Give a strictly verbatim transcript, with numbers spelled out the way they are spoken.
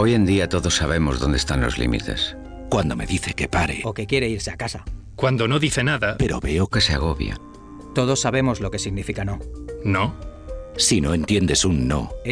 Hoy en día todos sabemos dónde están los límites. Cuando me dice que pare. O que quiere irse a casa. Cuando no dice nada. Pero veo Que se agobia. Todos sabemos lo que significa no. ¿No? Si no entiendes un no,